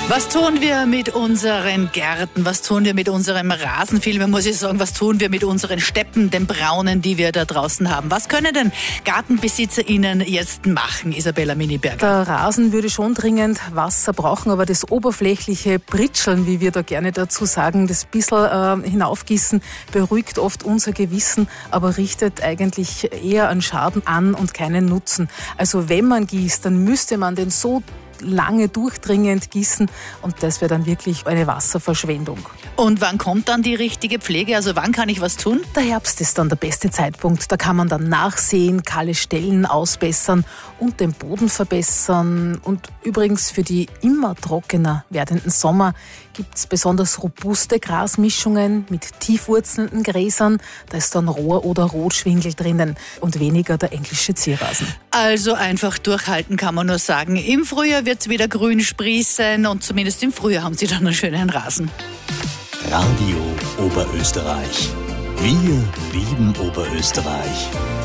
Was tun wir mit unseren Gärten? Was tun wir mit unserem Rasen? Vielmehr muss ich sagen, was tun wir mit unseren Steppen, den braunen, die wir da draußen haben? Was können denn GartenbesitzerInnen jetzt machen, Isabella Miniberger? Der Rasen würde schon dringend Wasser brauchen, aber das oberflächliche Pritscheln, wie wir da gerne dazu sagen, das bisschen hinaufgießen, beruhigt oft unser Gewissen, aber richtet eigentlich eher einen Schaden an und keinen Nutzen. Also wenn man gießt, dann müsste man den so lange durchdringend gießen und das wäre dann wirklich eine Wasserverschwendung. Und wann kommt dann die richtige Pflege? Also wann kann ich was tun? Der Herbst ist dann der beste Zeitpunkt. Da kann man dann nachsehen, kahle Stellen ausbessern und den Boden verbessern. Und übrigens für die immer trockener werdenden Sommer gibt es besonders robuste Grasmischungen mit tiefwurzelnden Gräsern. Da ist dann Rohr- oder Rotschwingel drinnen und weniger der englische Zierrasen. Also einfach durchhalten, kann man nur sagen. Im Frühjahr wird es wieder grün sprießen und zumindest im Frühjahr haben Sie dann einen schönen Rasen. Radio Oberösterreich. Wir lieben Oberösterreich.